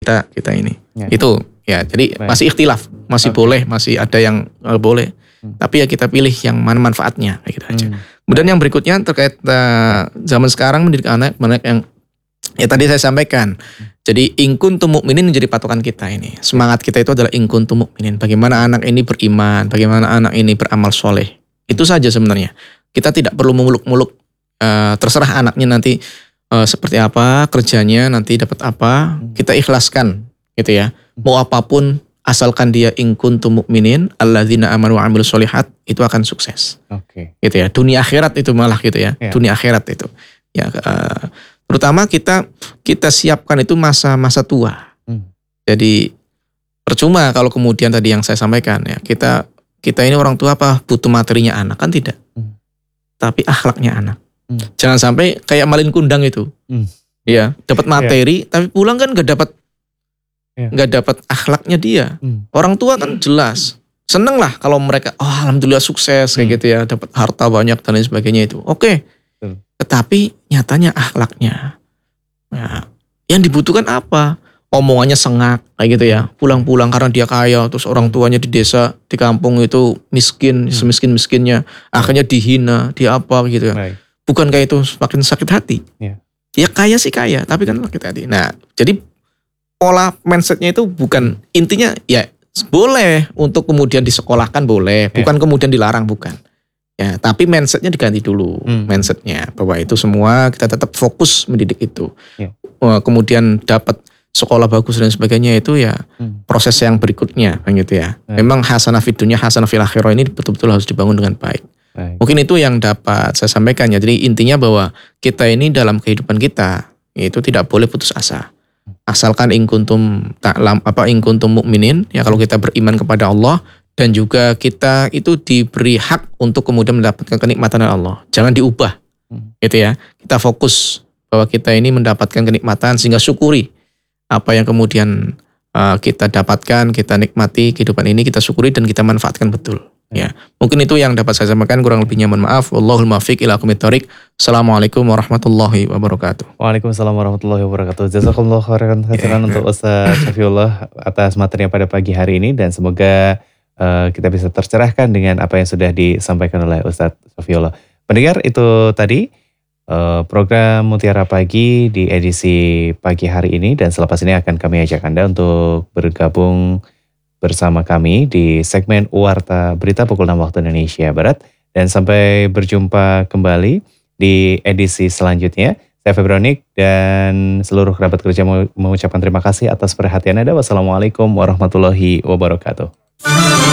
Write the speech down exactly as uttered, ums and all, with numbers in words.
kita kita ini. Ya. Itu ya, jadi Baik. masih ikhtilaf, masih Oke. boleh, masih ada yang uh, boleh. Hmm. Tapi ya kita pilih yang mana manfaatnya, kayak gitu aja. Hmm. Kemudian yang berikutnya terkait uh, zaman sekarang mendidik anak, anak yang ya tadi saya sampaikan. Jadi in kuntum mu'minin menjadi patokan kita ini. Semangat kita itu adalah in kuntum mu'minin. Bagaimana anak ini beriman, bagaimana anak ini beramal soleh. Itu saja sebenarnya. Kita tidak perlu memuluk-muluk. Uh, terserah anaknya nanti uh, seperti apa, kerjanya nanti dapat apa. Kita ikhlaskan gitu ya. Mau apapun asalkan dia in kuntum mu'minin alladzina amanu wa amilus solihat, itu akan sukses. Oke. Gitu ya. Dunia akhirat itu malah gitu ya. Ya. Dunia akhirat itu. Ya uh, terutama kita kita siapkan itu masa-masa tua. Hmm. Jadi percuma kalau kemudian tadi yang saya sampaikan ya, kita kita ini orang tua apa butuh materinya anak, kan tidak. Hmm. Tapi akhlaknya anak. Hmm. Jangan sampai kayak malin kundang itu. Hmm. Ya, dapat materi tapi pulang kan nggak dapat Ya. nggak dapat akhlaknya dia. Hmm. Orang tua kan jelas seneng lah kalau mereka, oh alhamdulillah sukses kayak Hmm. gitu ya, dapat harta banyak dan lain sebagainya itu. Oke. Betul. Tetapi nyatanya akhlaknya, nah, yang dibutuhkan apa? Omongannya sengak kayak gitu ya. Pulang-pulang karena dia kaya, terus orang tuanya di desa, di kampung itu miskin, Hmm. semiskin-miskinnya, akhirnya dihina, dia apa gitu ya. Baik. Bukan kayak itu semakin sakit hati. Ya. Dia kaya sih kaya, tapi kan sakit hati. Nah, jadi pola mindsetnya itu bukan, intinya ya boleh untuk kemudian disekolahkan boleh, bukan kemudian dilarang, bukan. Ya, tapi mindsetnya diganti dulu, Hmm. mindsetnya bahwa itu semua kita tetap fokus mendidik itu. Ya. Wah, kemudian dapat sekolah bagus dan sebagainya itu ya Hmm. proses yang berikutnya, kan gitu ya. Ya. Memang hasanah fid dunya, hasanah fil akhirah ini betul-betul harus dibangun dengan baik. Baik. Mungkin itu yang dapat saya sampaikan ya. Jadi intinya bahwa kita ini dalam kehidupan kita itu tidak boleh putus asa. Asalkan in kuntum ta'lam apa in kuntum mukminin, ya kalau kita beriman kepada Allah dan juga kita itu diberi hak untuk kemudian mendapatkan kenikmatan dari Allah. Jangan diubah. Hmm. Gitu ya. Kita fokus bahwa kita ini mendapatkan kenikmatan sehingga syukuri apa yang kemudian uh, kita dapatkan, kita nikmati kehidupan ini, kita syukuri dan kita manfaatkan betul. Ya, mungkin itu yang dapat saya sampaikan, kurang lebihnya mohon maaf. Wallahul muwaffiq ila aqwamit thoriq. Assalamualaikum warahmatullahi wabarakatuh. Waalaikumsalam warahmatullahi wabarakatuh. Jazakallahu khairan katsiran untuk Ustaz Syafiullah atas materinya pada pagi hari ini, dan semoga uh, kita bisa tercerahkan dengan apa yang sudah disampaikan oleh Ustaz Syafiullah. Pendengar, itu tadi uh, program Mutiara Pagi di edisi pagi hari ini, dan selepas ini akan kami ajak Anda untuk bergabung bersama kami di segmen Warta Berita pukul enam waktu Indonesia Barat. Dan sampai berjumpa kembali di edisi selanjutnya. Saya Febronik dan seluruh kerabat kerja mengucapkan terima kasih atas perhatian Anda. Wassalamualaikum warahmatullahi wabarakatuh.